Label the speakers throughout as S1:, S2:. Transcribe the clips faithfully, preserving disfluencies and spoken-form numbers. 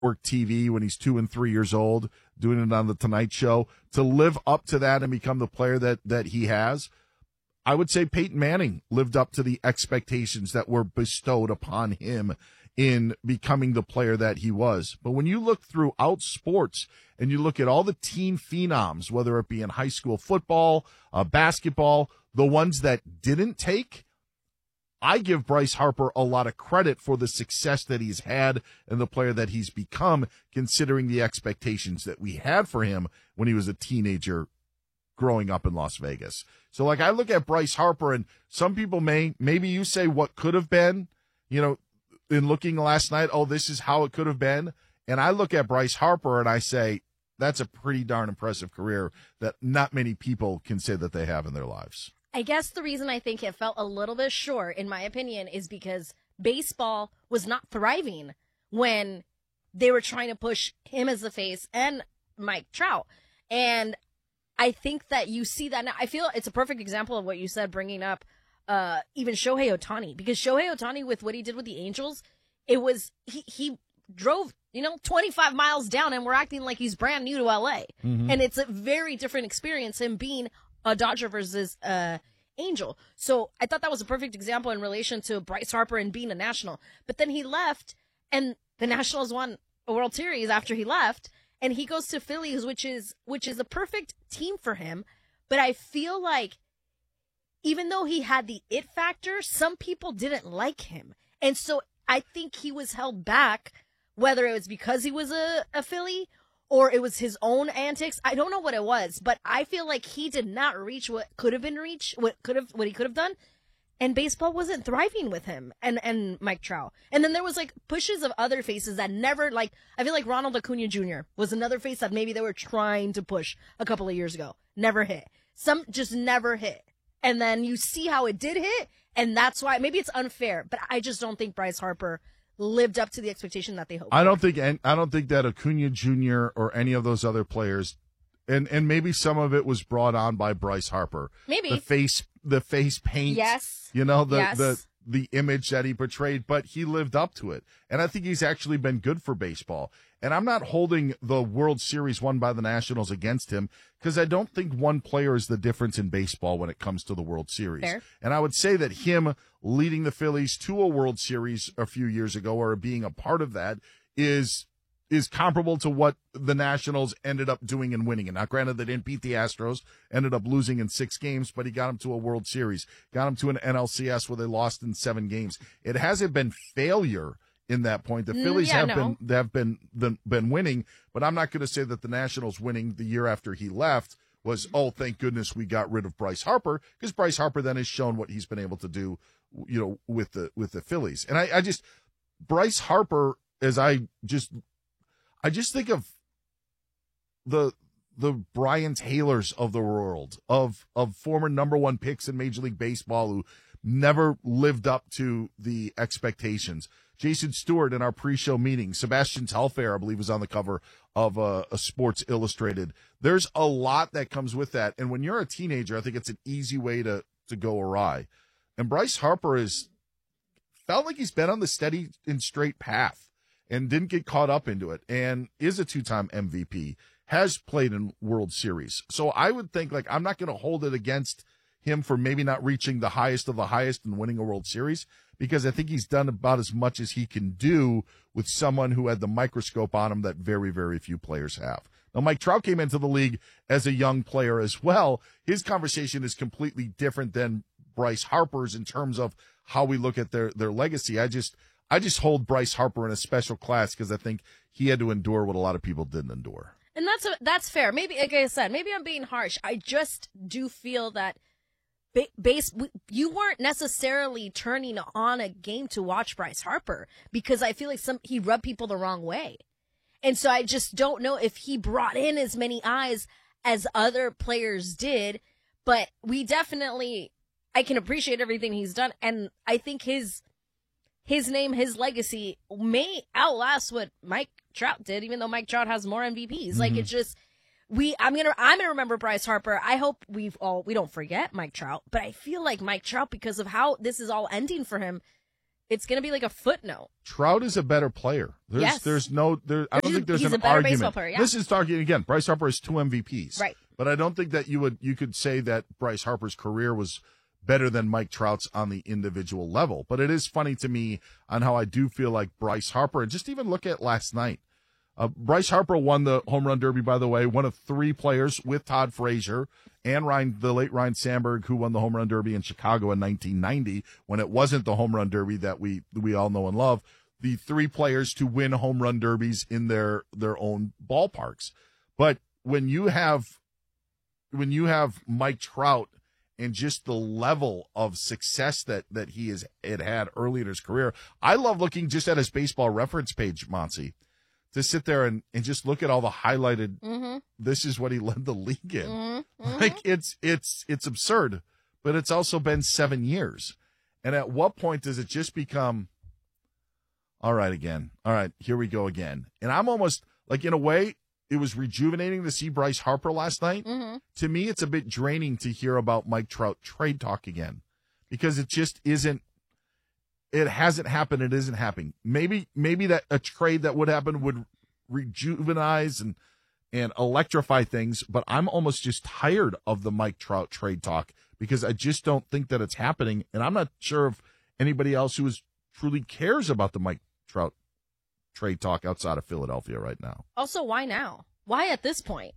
S1: network T V when he's two and three years old, doing it on the Tonight Show, to live up to that and become the player that, that he has. I would say Peyton Manning lived up to the expectations that were bestowed upon him in becoming the player that he was. But when you look throughout sports and you look at all the teen phenoms, whether it be in high school football, uh, basketball, the ones that didn't take, I give Bryce Harper a lot of credit for the success that he's had and the player that he's become, considering the expectations that we had for him when he was a teenager growing up in Las Vegas. So, like, I look at Bryce Harper, and some people may, maybe you say what could have been, you know, in looking last night, oh, this is how it could have been. And I look at Bryce Harper and I say, that's a pretty darn impressive career that not many people can say that they have in their lives.
S2: I guess the reason I think it felt a little bit short, in my opinion, is because baseball was not thriving when they were trying to push him as the face and Mike Trout. And I think that you see that now. I feel it's a perfect example of what you said, bringing up uh, even Shohei Ohtani, because Shohei Ohtani, with what he did with the Angels, it was he, he drove, you know, twenty-five miles down, and we're acting like he's brand new to L A. Mm-hmm. And it's a very different experience, him being a Dodger versus uh, Angel. So I thought that was a perfect example in relation to Bryce Harper and being a National. But then he left, and the Nationals won a World Series after he left, and he goes to Phillies, which is which is a perfect team for him. But I feel like even though he had the it factor, some people didn't like him. And so I think he was held back, whether it was because he was a, a Philly or it was his own antics. I don't know what it was, but I feel like he did not reach what could have been reached, what could have, what he could have done. And baseball wasn't thriving with him and, and Mike Trout. And then there was like pushes of other faces that never, like, I feel like Ronald Acuna Junior was another face that maybe they were trying to push a couple of years ago. Never hit. Some just never hit. And then you see how it did hit, and that's why maybe it's unfair, but I just don't think Bryce Harper lived up to the expectation that they hoped.
S1: I don't
S2: for.
S1: think I don't think that Acuna Junior or any of those other players, and and maybe some of it was brought on by Bryce Harper.
S2: Maybe
S1: the face the face paint.
S2: Yes.
S1: You know, the
S2: yes.
S1: the the image that he portrayed, but he lived up to it. And I think he's actually been good for baseball. And I'm not holding the World Series won by the Nationals against him, because I don't think one player is the difference in baseball when it comes to the World Series.
S2: Fair.
S1: And I would say that him leading the Phillies to a World Series a few years ago, or being a part of that, is is comparable to what the Nationals ended up doing and winning. And now, granted, they didn't beat the Astros, ended up losing in six games, but he got them to a World Series, got them to an N L C S where they lost in seven games. It hasn't been failure in that point. The Phillies
S2: yeah,
S1: have
S2: no.
S1: been have been, been been winning, but I'm not going to say that the Nationals winning the year after he left was, oh, thank goodness we got rid of Bryce Harper, because Bryce Harper then has shown what he's been able to do, you know, with the with the Phillies. And I, I just Bryce Harper, as I just I just think of the the Brian Taylors of the world, of of former number one picks in Major League Baseball who never lived up to the expectations. Jason Stewart in our pre-show meeting, Sebastian Telfair, I believe, was on the cover of uh, a Sports Illustrated. There's a lot that comes with that. And when you're a teenager, I think it's an easy way to, to go awry. And Bryce Harper has felt like he's been on the steady and straight path and didn't get caught up into it, and is a two-time M V P, has played in World Series. So I would think, like, I'm not going to hold it against him for maybe not reaching the highest of the highest and winning a World Series, because I think he's done about as much as he can do with someone who had the microscope on him that very, very few players have. Now, Mike Trout came into the league as a young player as well. His conversation is completely different than Bryce Harper's in terms of how we look at their, their legacy. I just, I just hold Bryce Harper in a special class because I think he had to endure what a lot of people didn't endure.
S2: And that's a, that's fair. Maybe, like I said, maybe I'm being harsh. I just do feel that ba- base you weren't necessarily turning on a game to watch Bryce Harper, because I feel like some he rubbed people the wrong way. And so I just don't know if he brought in as many eyes as other players did, but we definitely, I can appreciate everything he's done. And I think his, his name, his legacy may outlast what Mike Trout did, even though Mike Trout has more M V Ps. Mm-hmm. Like, it's just, we, I'm going to, I'm going to remember Bryce Harper. I hope we've all, we don't forget Mike Trout, but I feel like Mike Trout, because of how this is all ending for him, it's going to be like a footnote.
S1: Trout is a better player. There's,
S2: Yes.
S1: there's no, there, I don't
S2: He's-
S1: think there's
S2: he's
S1: an
S2: a better
S1: argument.
S2: baseball player, yeah.
S1: This is talking again. Bryce Harper has two M V Ps,
S2: Right.
S1: But I don't think that you would, you could say that Bryce Harper's career was better than Mike Trout's on the individual level. But it is funny to me on how I do feel like Bryce Harper, and just even look at last night. Uh, Bryce Harper won the home run derby, by the way, one of three players with Todd Frazier and Ryan, the late Ryan Sandberg, who won the home run derby in Chicago in nineteen ninety, when it wasn't the home run derby that we we all know and love. The three players to win home run derbies in their their own ballparks. But when you have when you have Mike Trout and just the level of success that that he has had, had early in his career, I love looking just at his baseball reference page, Monty, to sit there and, and just look at all the highlighted,
S2: Mm-hmm.
S1: this is what he led the league in.
S2: Mm-hmm.
S1: Like, it's it's it's absurd, but it's also been seven years. And at what point does it just become, all right, again, all right, here we go again? And I'm almost, like, in a way, it was rejuvenating to see Bryce Harper last night.
S2: Mm-hmm.
S1: To me, it's a bit draining to hear about Mike Trout trade talk again, because it just isn't, it hasn't happened. It isn't happening. Maybe, maybe that a trade that would happen would rejuvenize and, and electrify things, but I'm almost just tired of the Mike Trout trade talk because I just don't think that it's happening. And I'm not sure if anybody else who is truly cares about the Mike Trout trade talk outside of Philadelphia right now.
S2: Also, why now? Why at this point?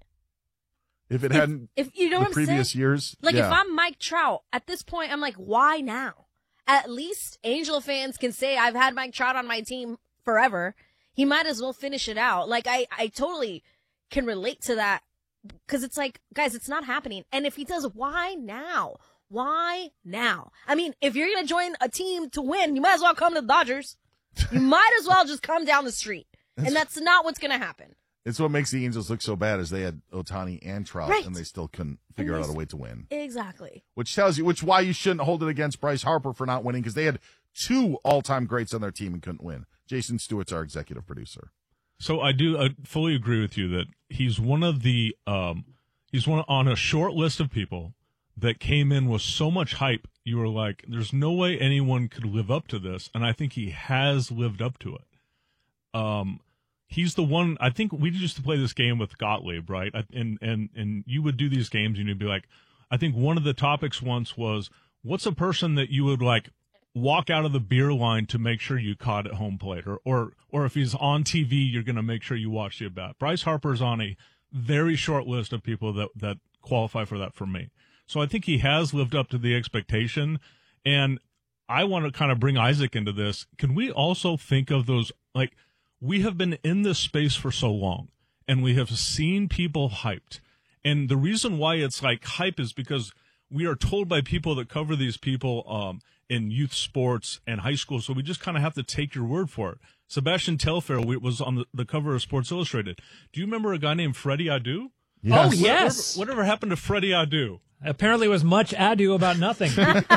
S1: If it
S2: If-
S1: hadn't
S2: If you know
S1: the
S2: what I'm
S1: previous
S2: saying?
S1: years,
S2: Like,
S1: yeah.
S2: if I'm Mike Trout, at this point, I'm like, why now? At least Angel fans can say, I've had Mike Trout on my team forever. He might as well finish it out. Like, I, I totally can relate to that, because it's like, guys, it's not happening. And if he does, why now? Why now? I mean, if you're going to join a team to win, you might as well come to the Dodgers. You might as well just come down the street. And that's not what's going to happen.
S1: It's what makes the Angels look so bad is they had Ohtani and Trout,
S2: Right.
S1: and they still couldn't figure
S2: And
S1: out
S2: they
S1: a way to win.
S2: Exactly.
S1: Which tells you, which why you shouldn't hold it against Bryce Harper for not winning, because they had two all-time greats on their team and couldn't win. Jason Stewart's our executive producer.
S3: So I do I fully agree with you that he's one of the um, he's one on a short list of people that came in with so much hype. You were like, there's no way anyone could live up to this, and I think he has lived up to it. Um, he's the one. I think we used to play this game with Gottlieb, right? And and and you would do these games, and you'd be like, I think one of the topics once was, what's a person that you would like walk out of the beer line to make sure you caught at home plate, or or or if he's on T V, you're going to make sure you watch the at bat. Bryce Harper's on a very short list of people that that qualify for that for me. So I think he has lived up to the expectation, and I want to kind of bring Isaac into this. Can we also think of those, like, we have been in this space for so long, and we have seen people hyped, and the reason why it's like hype is because we are told by people that cover these people um, in youth sports and high school, so we just kind of have to take your word for it. Sebastian Telfair was on the, the cover of Sports Illustrated. Do you remember a guy named Freddie Adu?
S4: Oh, yes.
S3: Whatever, whatever happened to Freddie Adu?
S4: Apparently, it was much ado about nothing.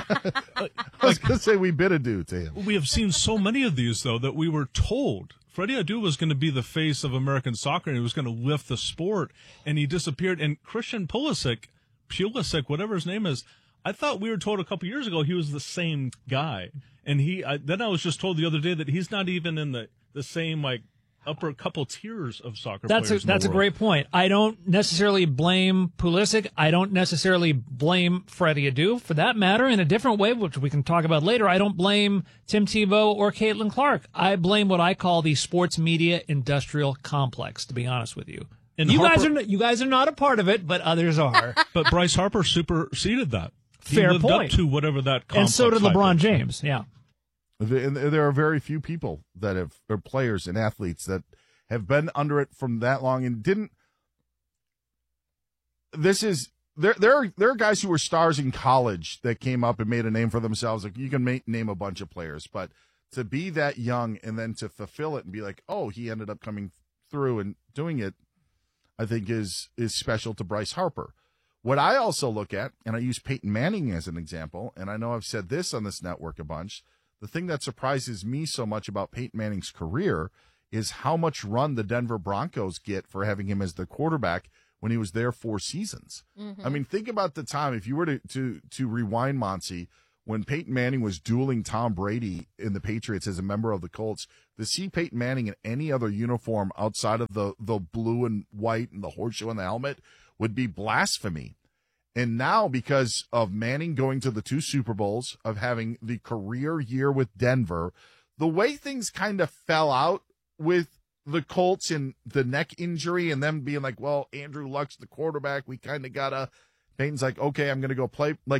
S1: I was going to say we bid adieu to him.
S3: We have seen so many of these, though, that we were told Freddie Adu was going to be the face of American soccer, and he was going to lift the sport, and he disappeared. And Christian Pulisic, Pulisic, whatever his name is, I thought we were told a couple years ago he was the same guy. And he, I, then I was just told the other day that he's not even in the, the same, like, upper couple tiers of soccer
S4: That's a,
S3: players in the
S4: that's a
S3: world.
S4: great point. I don't necessarily blame Pulisic. I don't necessarily blame Freddie Adu. For that matter, in a different way, which we can talk about later, I don't blame Tim Tebow or Caitlin Clark. I blame what I call the sports media industrial complex, to be honest with you.
S3: And
S4: you guys
S3: Harper-
S4: are n- you guys are not a part of it, but others are.
S3: But Bryce Harper superseded that. He
S4: Fair
S3: lived
S4: point.
S3: up to whatever that
S4: And so did
S3: complex hype
S4: LeBron
S3: is.
S4: James. Yeah.
S1: And there are very few people that have, or players and athletes that have been under it from that long and didn't. This is there. There are there are guys who were stars in college that came up and made a name for themselves. Like, you can make, name a bunch of players, but to be that young and then to fulfill it and be like, oh, he ended up coming through and doing it, I think is is special to Bryce Harper. What I also look at, and I use Peyton Manning as an example, and I know I've said this on this network a bunch. The thing that surprises me so much about Peyton Manning's career is how much run the Denver Broncos get for having him as the quarterback when he was there four seasons.
S2: Mm-hmm.
S1: I mean, think about the time, if you were to, to, to rewind, Monty, when Peyton Manning was dueling Tom Brady in the Patriots as a member of the Colts, to see Peyton Manning in any other uniform outside of the, the blue and white and the horseshoe and the helmet would be blasphemy. And now, because of Manning going to the two Super Bowls, of having the career year with Denver, the way things kind of fell out with the Colts and the neck injury and them being like, well, Andrew Luck's the quarterback, we kind of got to, Peyton's like, okay, I'm going to go play. Like,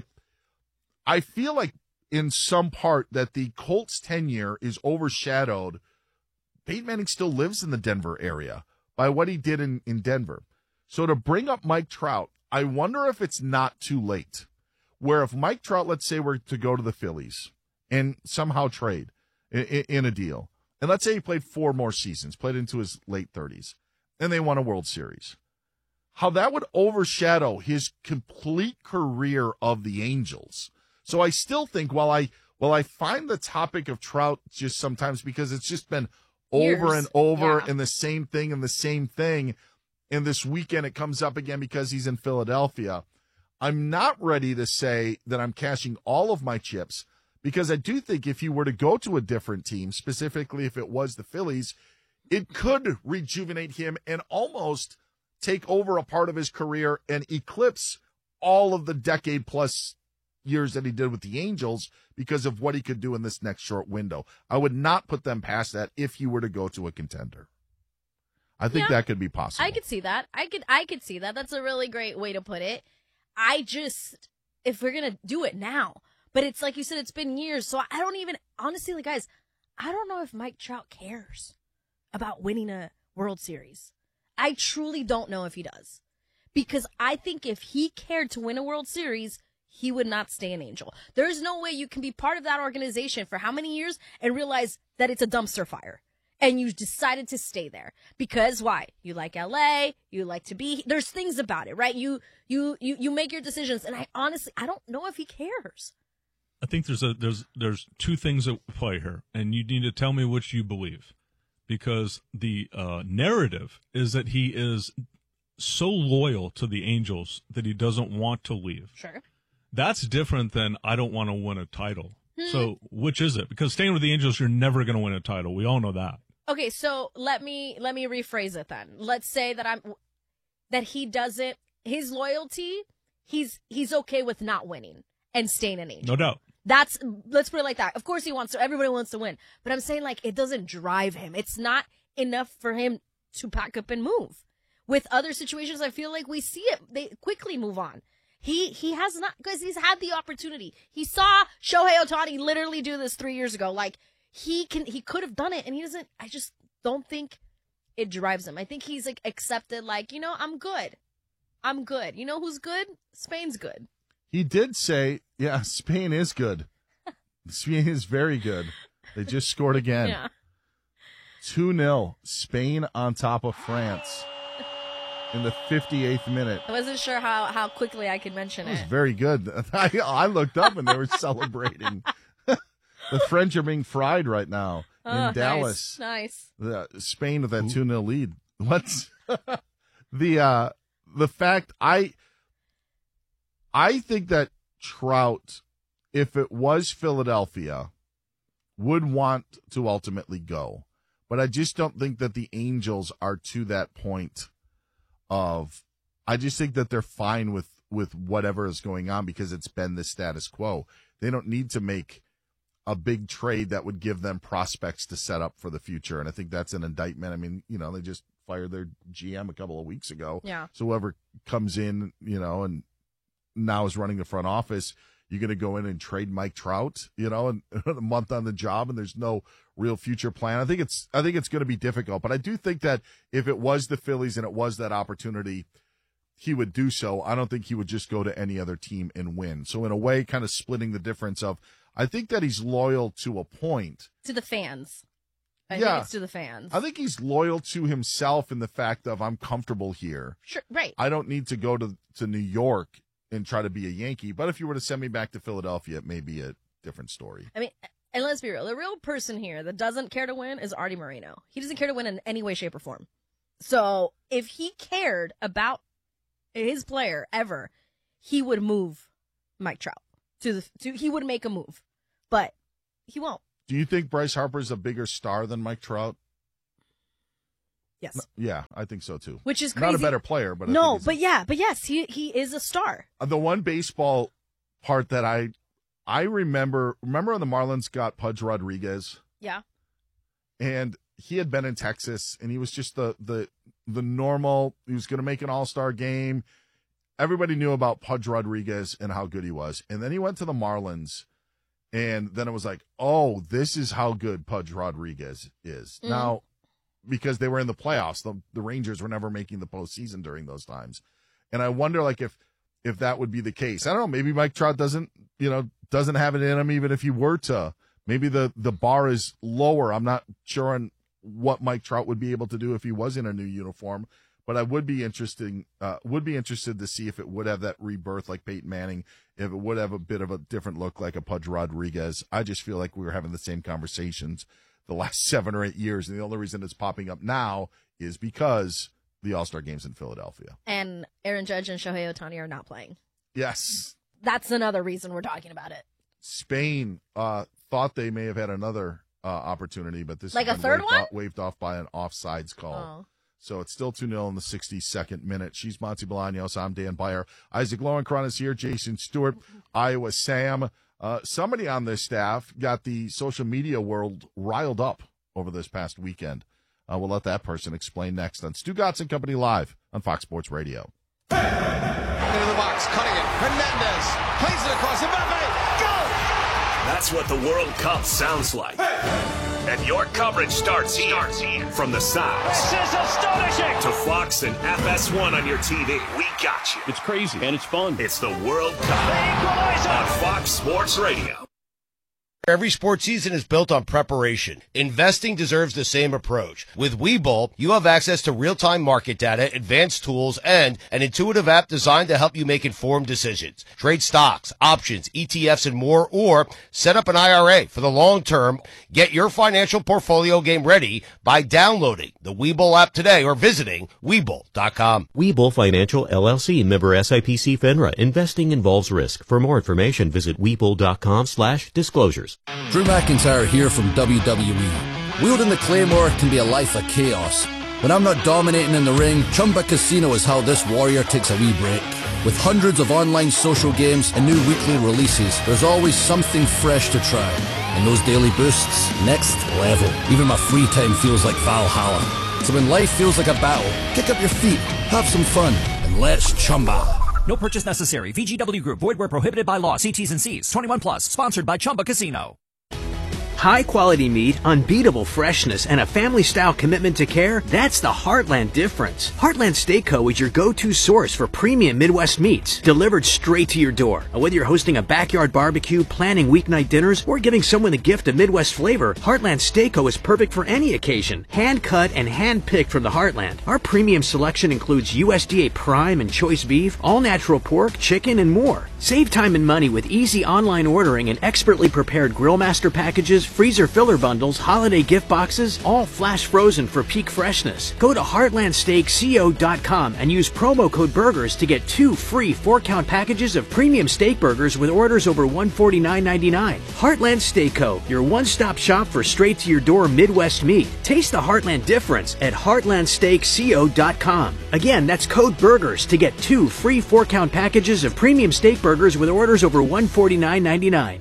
S1: I feel like in some part that the Colts tenure is overshadowed. Peyton Manning still lives in the Denver area by what he did in, in Denver. So to bring up Mike Trout, I wonder if it's not too late. Where if Mike Trout, let's say, were to go to the Phillies and somehow trade in, in a deal, and let's say he played four more seasons, played into his late thirties, and they won a World Series, how that would overshadow his complete career of the Angels. So I still think while I while I find the topic of Trout just sometimes because it's just been over
S2: Years.
S1: and over
S2: Yeah.
S1: and the same thing and the same thing, and this weekend it comes up again because he's in Philadelphia, I'm not ready to say that I'm cashing all of my chips because I do think if he were to go to a different team, specifically if it was the Phillies, it could rejuvenate him and almost take over a part of his career and eclipse all of the decade-plus years that he did with the Angels because of what he could do in this next short window. I would not put them past that if he were to go to a contender. I think
S2: Yeah,
S1: that could be possible.
S2: I could see that. I could I could see that. That's a really great way to put it. I just, if we're going to do it now, but it's like you said, it's been years. So I don't even, honestly, like, guys, I don't know if Mike Trout cares about winning a World Series. I truly don't know if he does. Because I think if he cared to win a World Series, he would not stay an Angel. There's no way you can be part of that organization for how many years and realize that it's a dumpster fire. And you decided to stay there because why? You like L A, you like to be, there's things about it, right? You, you, you, you make your decisions. And I honestly, I don't know if he cares.
S3: I think there's a there's there's two things at play here, and you need to tell me which you believe, because the uh, narrative is that he is so loyal to the Angels that he doesn't want to leave.
S2: Sure.
S3: That's different than I don't want to win a title. So which is it? Because staying with the Angels, you're never going to win a title. We all know that.
S2: Okay, so let me let me rephrase it then. Let's say that I'm that he doesn't his loyalty, he's he's okay with not winning and staying an Angel.
S3: No doubt.
S2: That's let's put it like that. Of course he wants to. Everybody wants to win, but I'm saying like it doesn't drive him. It's not enough for him to pack up and move. With other situations, I feel like we see it. They quickly move on. He he has not because he's had the opportunity. He saw Shohei Ohtani literally do this three years ago. Like he can he could have done it, and he doesn't. I just don't think it drives him. I think he's like accepted. Like you know, I'm good. I'm good. You know who's good? Spain's good.
S1: He did say, yeah, Spain is good. Spain is very good. They just scored again.
S2: Yeah.
S1: two nil, Spain on top of France in the fifty-eighth minute.
S2: I wasn't sure how, how quickly I could mention
S1: It was
S2: it.
S1: very good. I, I looked up and they were celebrating. The French are being fried right now
S2: Oh,
S1: in Dallas.
S2: Nice.
S1: The Spain with that two nil lead. What's the uh the fact I I think that Trout, if it was Philadelphia, would want to ultimately go. But I just don't think that the Angels are to that point of I just think that they're fine with with whatever is going on because it's been the status quo. They don't need to make a big trade that would give them prospects to set up for the future. And I think that's an indictment. I mean, you know, they just fired their G M a couple of weeks ago.
S2: Yeah.
S1: So whoever comes in, you know, and now is running the front office, you're going to go in and trade Mike Trout, you know, and a month on the job and there's no real future plan. I think it's, I think it's going to be difficult, but I do think that if it was the Phillies and it was that opportunity, he would do so. I don't think he would just go to any other team and win. So in a way, kind of splitting the difference of, I think that he's loyal to a point.
S2: To the fans. I
S1: Yeah.
S2: think it's to the fans.
S1: I think he's loyal to himself in the fact of I'm comfortable here.
S2: Sure, right.
S1: I don't need to go to, to New York and try to be a Yankee. But if you were to send me back to Philadelphia, it may be a different story.
S2: I mean, and let's be real. The real person here that doesn't care to win is Artie Moreno. He doesn't care to win in any way, shape, or form. So if he cared about his player ever, he would move Mike Trout. to the to he would make a move, but he won't.
S1: Do you think Bryce Harper's a bigger star than Mike Trout?
S2: Yes.
S1: No, yeah, I think so too.
S2: Which is crazy.
S1: Not a better player, but I
S2: no,
S1: think he's
S2: but
S1: a,
S2: yeah, but yes, he he is a star.
S1: the one baseball part that I I remember remember when the Marlins got Pudge Rodriguez,
S2: Yeah.
S1: and he had been in Texas, and he was just the the the normal. He was going to make an All-Star game. Everybody knew about Pudge Rodriguez and how good he was, and then he went to the Marlins, and then it was like, oh, this is how good Pudge Rodriguez is
S2: Mm.
S1: now. Because they were in the playoffs. The, the Rangers were never making the postseason during those times. And I wonder, like, if if that would be the case. I don't know. Maybe Mike Trout doesn't, you know, doesn't have it in him, even if he were to. Maybe the, the bar is lower. I'm not sure on what Mike Trout would be able to do if he was in a new uniform. But I would be interesting, uh, would be interested to see if it would have that rebirth like Peyton Manning, if it would have a bit of a different look like a Pudge Rodriguez. I just feel like we were having the same conversations the last seven or eight years, and the only reason it's popping up now is because the All-Star Game's in Philadelphia.
S2: And Aaron Judge and Shohei Ohtani are not playing.
S1: Yes.
S2: That's another reason we're talking about it.
S1: Spain uh, thought they may have had another uh, opportunity, but this
S2: Like
S1: has
S2: a
S1: been
S2: third
S1: waved
S2: one?
S1: Off, waved off by an offsides call.
S2: Oh.
S1: So it's still two nil in the sixty-second minute. She's Monty Bolaños. I'm Dan Beyer. Isaac Lowenkron is here. Jason Stewart, Iowa Sam. Uh, somebody on this staff got the social media world riled up over this past weekend. Uh, we'll let that person explain next on Stu Gotts and Company Live on Fox Sports Radio.
S5: Into the box, cutting it. Hernandez plays it across. Mbappe, go!
S6: That's what the World Cup sounds like. And your coverage starts here. From the sounds
S7: This is astonishing!
S6: to Fox and F S one on your T V. We got you.
S7: It's crazy and it's fun.
S6: It's the World Cup on Fox Sports Radio.
S8: Every sports season is built on preparation. Investing deserves the same approach. With Webull, you have access to real-time market data, advanced tools, and an intuitive app designed to help you make informed decisions. Trade stocks, options, E T Fs, and more, or set up an I R A for the long term. Get your financial portfolio game ready by downloading the Webull app today or visiting Webull dot com.
S9: Webull Financial, L L C, member S I P C FINRA. Investing involves risk. For more information, visit Webull dot com slash disclosures.
S10: Drew McIntyre here from W W E. Wielding the Claymore can be a life of chaos. When I'm not dominating in the ring, Chumba Casino is how this warrior takes a wee break. With hundreds of online social games and new weekly releases, there's always something fresh to try. And those daily boosts, next level. Even my free time feels like Valhalla. So when life feels like a battle, kick up your feet, have some fun, and let's Chumba.
S11: No purchase necessary. V G W Group. Void where prohibited by law. See T's and C's. twenty-one plus. Sponsored by Chumba Casino.
S12: High-quality meat, unbeatable freshness, and a family-style commitment to care, that's the Heartland difference. Heartland Steak Co. is your go-to source for premium Midwest meats, delivered straight to your door. And whether you're hosting a backyard barbecue, planning weeknight dinners, or giving someone a gift of Midwest flavor, Heartland Steak Co. is perfect for any occasion. Hand-cut and hand-picked from the Heartland. Our premium selection includes U S D A Prime and Choice Beef, all-natural pork, chicken, and more. Save time and money with easy online ordering and expertly prepared Grillmaster packages, freezer filler bundles, holiday gift boxes, all flash frozen for peak freshness. Go to heartland steak co dot com and use promo code BURGERS to get two free four-count packages of premium steak burgers with orders over one hundred forty-nine ninety-nine. Heartland Steak Co., your one-stop shop for straight-to-your-door Midwest meat. Taste the Heartland difference at heartland steak co dot com. Again, that's code BURGERS to get two free four-count packages of premium steak burgers with orders over one hundred forty-nine ninety-nine.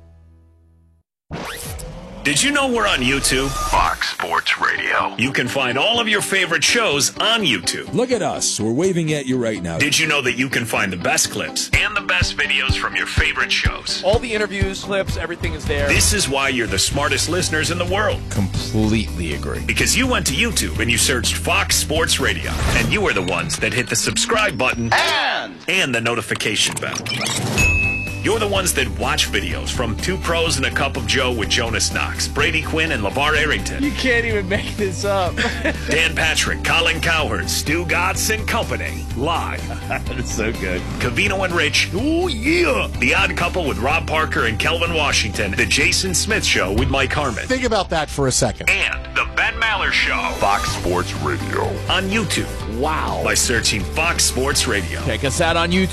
S6: Did you know we're on YouTube? Fox Sports Radio. You can find all of your favorite shows on YouTube.
S13: Look at us. We're waving at you right now.
S6: Did you know that you can find the best clips and the best videos from your favorite shows?
S14: All the interviews, clips, everything is there.
S6: This is why you're the smartest listeners in the world.
S13: Completely agree.
S6: Because you went to YouTube and you searched Fox Sports Radio. And you were the ones that hit the subscribe button
S14: and,
S6: and the notification bell. You're the ones that watch videos from Two Pros and a Cup of Joe with Jonas Knox, Brady Quinn, and LeVar Arrington.
S14: You can't even make this up.
S6: Dan Patrick, Colin Cowherd, Stu Gotts and Company. Live.
S14: That's so good.
S6: Cavino and Rich. Oh, yeah. The Odd Couple with Rob Parker and Kelvin Washington. The Jason Smith Show with Mike Harmon.
S15: Think about that for a second.
S6: And the Ben Maller Show. Fox Sports Radio. On YouTube.
S14: Wow.
S6: By searching Fox Sports Radio.
S14: Check us out on YouTube.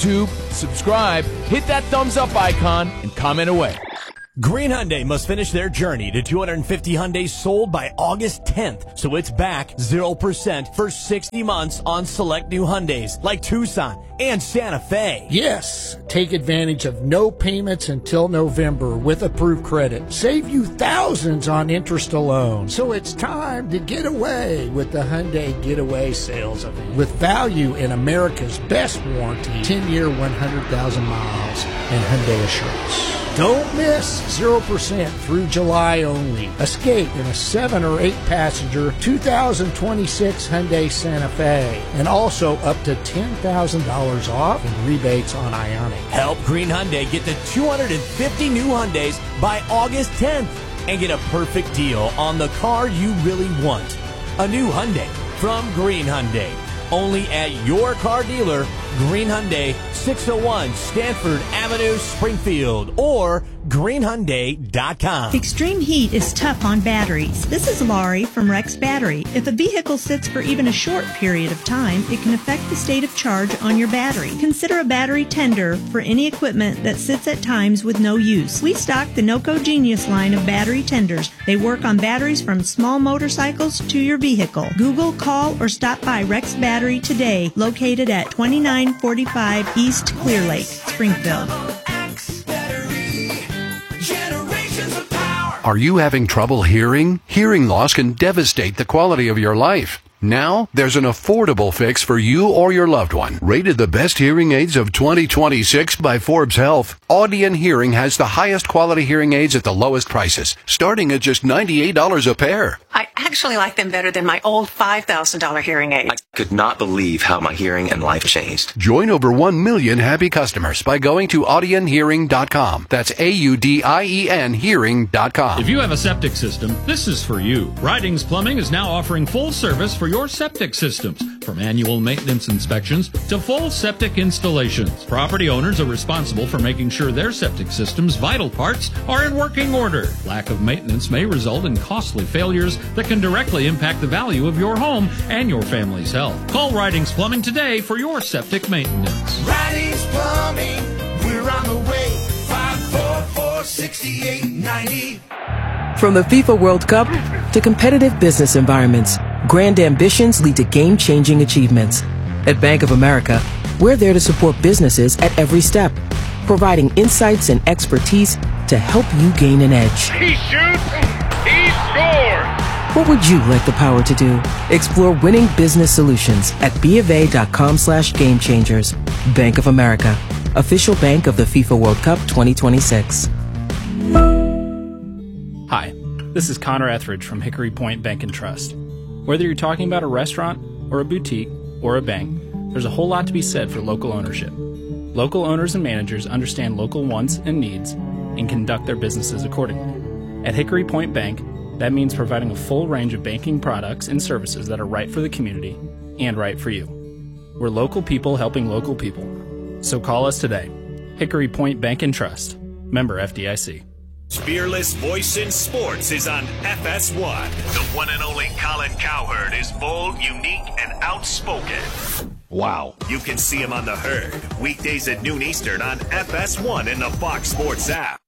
S14: subscribe, hit that thumbs up icon, and comment away.
S15: Green Hyundai must finish their journey to two hundred fifty Hyundais sold by August tenth, so it's back zero percent for sixty months on select new Hyundais like Tucson and Santa Fe.
S16: Yes, take advantage of no payments until November with approved credit. Save you thousands on interest alone. So it's time to get away with the Hyundai Getaway Sales Event. With value in America's best warranty, ten-year, one hundred thousand miles, and Hyundai Assurance. Don't miss zero percent through July only. Escape in a seven or eight passenger two thousand twenty-six Hyundai Santa Fe. And also up to ten thousand dollars off in rebates on Ioniq.
S15: Help Green Hyundai get to two hundred fifty new Hyundais by August tenth and get a perfect deal on the car you really want. A new Hyundai from Green Hyundai. Only at your car dealer, Green Hyundai, six oh one Stanford Avenue, Springfield, or green hyundai dot com.
S17: Extreme heat is tough on batteries. This is Laurie from Rex Battery. If a vehicle sits for even a short period of time, it can affect the state of charge on your battery. Consider a battery tender for any equipment that sits at times with no use. We stock the NOCO Genius line of battery tenders. They work on batteries from small motorcycles to your vehicle. Google, call, or stop by Rex Battery today, located at twenty-nine forty-five East Clear Lake, Springfield.
S18: Are you having trouble hearing? Hearing loss can devastate the quality of your life. Now, there's an affordable fix for you or your loved one. Rated the best hearing aids of twenty twenty-six by Forbes Health, Audion Hearing has the highest quality hearing aids at the lowest prices, starting at just ninety-eight dollars a pair.
S19: I actually like them better than my old five thousand dollars hearing aid.
S20: I could not believe how my hearing and life changed.
S18: Join over one million happy customers by going to audion hearing dot com. That's A U D I E N hearing dot com.
S21: If you have a septic system, this is for you. Ridings Plumbing is now offering full service for your septic systems, from annual maintenance inspections to full septic installations. Property owners are responsible for making sure their septic system's vital parts are in working order. Lack of maintenance may result in costly failures that can directly impact the value of your home and your family's health. Call Ridings Plumbing today for your septic maintenance.
S22: Ridings Plumbing, we're on the way. five four four, six eight nine zero.
S23: From the FIFA World Cup to competitive business environments, grand ambitions lead to game-changing achievements. At Bank of America, we're there to support businesses at every step, providing insights and expertise to help you gain an edge.
S22: He shoots, he scores!
S23: What would you like the power to do? Explore winning business solutions at BofA.com slash game changers. Bank of America, official bank of the FIFA World Cup twenty twenty-six.
S24: Hi, this is Connor Etheridge from Hickory Point Bank and Trust. Whether you're talking about a restaurant or a boutique or a bank, there's a whole lot to be said for local ownership. Local owners and managers understand local wants and needs and conduct their businesses accordingly. At Hickory Point Bank, that means providing a full range of banking products and services that are right for the community and right for you. We're local people helping local people. So call us today. Hickory Point Bank and Trust. Member F D I C.
S6: Fearless voice in sports is on F S one. The one and only Colin Cowherd is bold, unique, and outspoken. Wow. You can see him on The Herd, weekdays at noon Eastern on F S one and the Fox Sports app.